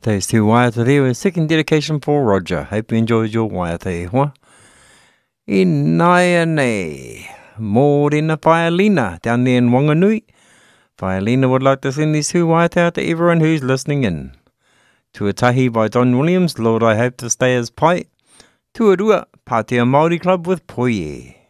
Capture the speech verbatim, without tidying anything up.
Those two waiata there were second dedication for Roger. Hope you enjoyed your waiata e hoa. I nai nei. Mōrena Whaialina down there in Wanganui. Whaialina would like to send these two waiata out to everyone who's listening in. Tuatahi by Don Williams, Lord I hope to stay as pai. Tuarua, Pātea Māori Club with Poie.